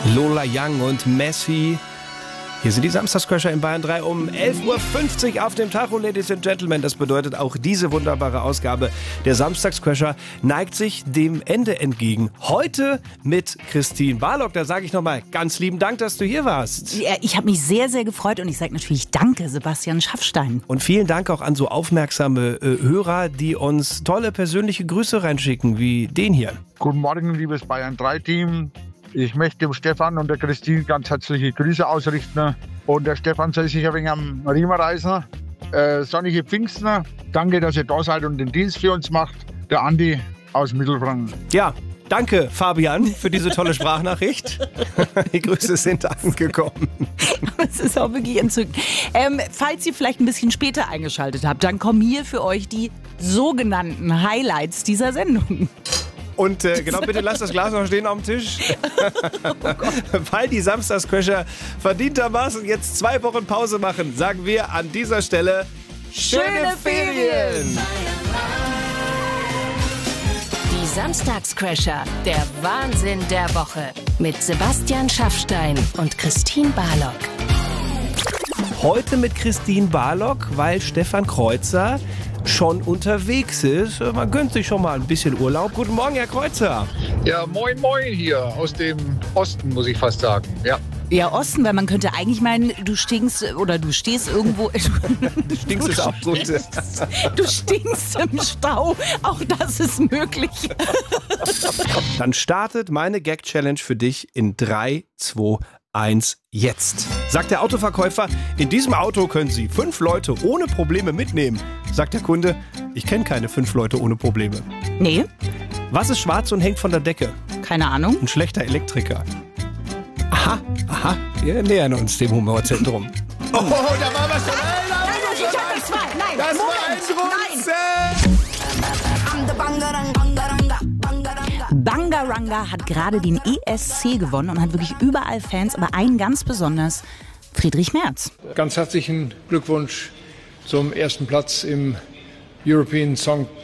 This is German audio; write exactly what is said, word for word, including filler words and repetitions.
Lola Young und Messi. Hier sind die Samstagscrasher in Bayern drei um elf Uhr fünfzig auf dem Tacho, Ladies and Gentlemen. Das bedeutet, auch diese wunderbare Ausgabe der Samstagscrasher neigt sich dem Ende entgegen. Heute mit Christine Barlock. Da sage ich nochmal ganz lieben Dank, dass du hier warst. Ja, ich habe mich sehr, sehr gefreut und ich sage natürlich Danke, Sebastian Schaffstein. Und vielen Dank auch an so aufmerksame äh, Hörer, die uns tolle persönliche Grüße reinschicken, wie den hier. Guten Morgen, liebes Bayern drei Team. Ich möchte dem Stefan und der Christine ganz herzliche Grüße ausrichten. Und der Stefan soll sich ein wenig am Riemen reißen. Äh, sonnige Pfingsten. Danke, dass ihr da seid und den Dienst für uns macht. Der Andi aus Mittelfranken. Ja, danke Fabian für diese tolle Sprachnachricht. Die Grüße sind angekommen. Es ist auch wirklich entzückend. Ähm, falls ihr vielleicht ein bisschen später eingeschaltet habt, dann kommen hier für euch die sogenannten Highlights dieser Sendung. Und äh, genau, bitte lasst das Glas noch stehen auf dem Tisch. Oh Weil die Samstagscrasher verdientermaßen jetzt zwei Wochen Pause machen, sagen wir an dieser Stelle schöne, schöne Ferien! Die Samstagscrasher, der Wahnsinn der Woche. Mit Sebastian Schaffstein und Christine Barlock. Heute mit Christine Barlock, weil Stefan Kreuzer schon unterwegs ist. Man gönnt sich schon mal ein bisschen Urlaub. Guten Morgen, Herr Kreuzer. Ja, moin, moin hier aus dem Osten, muss ich fast sagen. Ja. Ja, Osten, weil man könnte eigentlich meinen, du stinkst oder du stehst irgendwo. Du stinkst ist auch gut. Du stinkst im Stau. Auch das ist möglich. Dann startet meine Gag-Challenge für dich in drei, zwei, eins, jetzt. Sagt der Autoverkäufer, in diesem Auto können Sie fünf Leute ohne Probleme mitnehmen. Sagt der Kunde, ich kenne keine fünf Leute ohne Probleme. Nee. Was ist schwarz und hängt von der Decke? Keine Ahnung. Ein schlechter Elektriker. Aha, aha, wir nähern uns dem Humorzentrum. Oh, da war was schon. Nein, nein, ich hab das zwei. Nein, das Moment, war ein nein. Bangaranga hat gerade den E S C gewonnen und hat wirklich überall Fans, aber einen ganz besonders, Friedrich Merz. Ganz herzlichen Glückwunsch zum ersten Platz im European Song